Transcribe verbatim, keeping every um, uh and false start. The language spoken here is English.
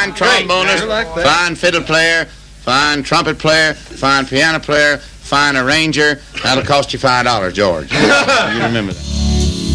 fine trombonist, like that. fine fiddle player, fine trumpet player, fine piano player, fine arranger. That'll cost you five dollars, George. You remember that.